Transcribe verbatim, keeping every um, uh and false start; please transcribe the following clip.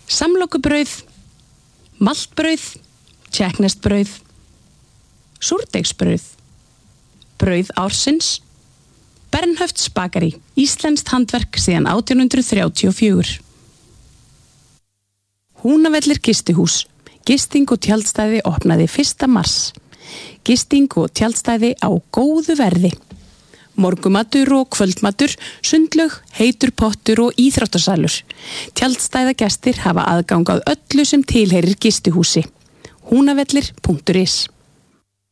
samlokubrauð, maltbrauð, tékkneskt-brauð, súrdeigsbrauð, brauð ársins, Bernhöfts bakari, íslenskt handverk síðan átján hundrað þrjátíu og fjögur. Húnavellir gistihús, gisting og tjaldstæði opnaði fyrsta mars. Gisting og tjaldstæði á góðu verði. Morgumatur og kvöldmatur, sundlaug, heitur pottur og íþróttasalur. Tjaldstæðagestir hafa aðgang að öllu sem tilheyrir gistihúsi. húnavellir punktur is